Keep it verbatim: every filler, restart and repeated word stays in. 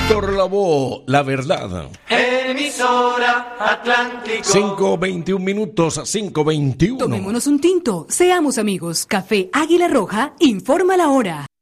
Héctor Lavoe, La Verdad. Emisora Atlántico. cinco veintiún minutos, cinco veintiuno. Tomémonos un tinto, seamos amigos. Café Águila Roja informa la hora.